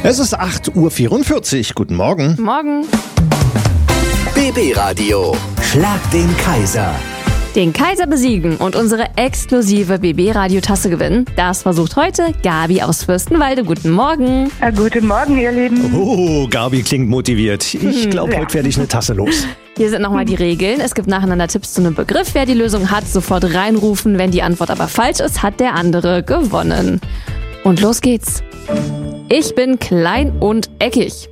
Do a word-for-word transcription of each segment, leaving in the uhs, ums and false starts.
Es ist acht Uhr vierundvierzig. Guten Morgen. Morgen. B B-Radio. Schlag den Kaiser. Den Kaiser besiegen und unsere exklusive B B-Radio-Tasse gewinnen, das versucht heute Gabi aus Fürstenwalde. Guten Morgen. Ja, guten Morgen, ihr Lieben. Oh, Gabi klingt motiviert. Ich glaube, Ja. heute werde ich eine Tasse los. Hier sind nochmal die Regeln. Es gibt nacheinander Tipps zu einem Begriff. Wer die Lösung hat, sofort reinrufen. Wenn die Antwort aber falsch ist, hat der andere gewonnen. Und los geht's. Ich bin klein und eckig.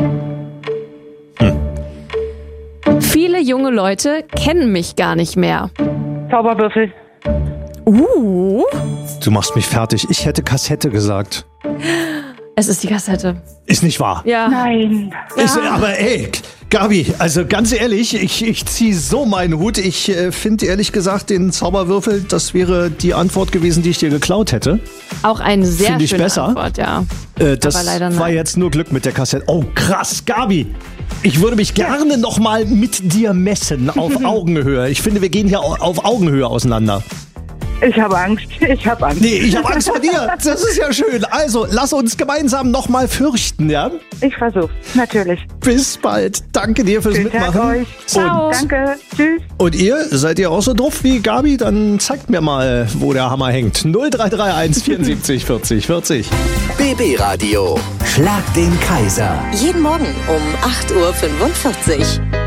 Viele junge Leute kennen mich gar nicht mehr. Zauberwürfel. Uh, Du machst mich fertig. Ich hätte Kassette gesagt. es ist die Kassette. Ist nicht wahr. Ja. Nein. Ist, aber ey, Gabi, also ganz ehrlich, ich, ich ziehe so meinen Hut. Ich äh, finde ehrlich gesagt den Zauberwürfel, das wäre die Antwort gewesen, die ich dir geklaut hätte. Auch eine sehr Find ich schöne besser. Antwort, ja. Äh, das Aber leider war nein. jetzt nur Glück mit der Kassette. Oh, krass, Gabi. Ich würde mich gerne noch mal mit dir messen auf Augenhöhe. Ich finde, wir gehen hier au- auf Augenhöhe auseinander. Ich habe Angst. Ich habe Angst. Nee, ich habe Angst vor dir. Das ist ja schön. Also, lass uns gemeinsam noch mal fürchten, ja? Ich versuch's. Natürlich. Bis bald. Danke dir fürs Schönen Tag Mitmachen. euch. Ciao. Danke. Tschüss. Und ihr, seid ihr auch so doof wie Gabi? Dann zeigt mir mal, wo der Hammer hängt. null drei drei eins vierundsiebzig vierzig vierzig. B B-Radio. Schlag den Kaiser. Jeden Morgen um acht Uhr fünfundvierzig.